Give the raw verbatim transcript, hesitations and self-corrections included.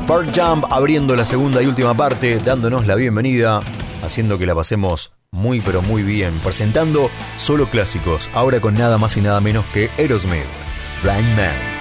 Pearl Jam abriendo la segunda y última parte, dándonos la bienvenida, haciendo que la pasemos muy pero muy bien, presentando solo clásicos, ahora con nada más y nada menos que Aerosmith, Blind Man.